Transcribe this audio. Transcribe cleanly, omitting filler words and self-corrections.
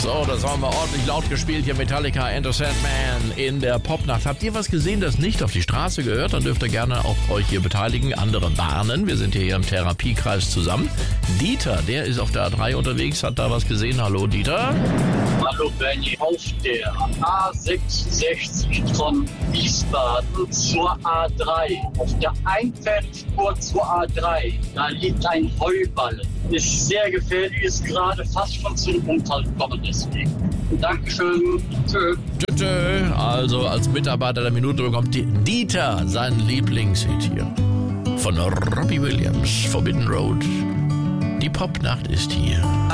So, das haben wir ordentlich laut gespielt hier. Metallica and the Sandman in der Popnacht. Habt ihr was gesehen, das nicht auf die Straße gehört? Dann dürft ihr gerne auch euch hier beteiligen, andere warnen. Wir sind hier im Therapiekreis zusammen. Dieter, der ist auf der A3 unterwegs, hat da was gesehen. Hallo Dieter. Hallo Benny, auf der A66 von Wiesbaden zur A3, auf der Einfernspur zur A3, da liegt ein Heuballen. Ist sehr gefährlich, ist gerade fast schon zum Unfall gekommen deswegen. Dankeschön. Tschö. Tschö. Also als Mitarbeiter der Minute bekommt Dieter seinen Lieblingshit hier. Von Robbie Williams, Forbidden Road. Die Popnacht ist hier.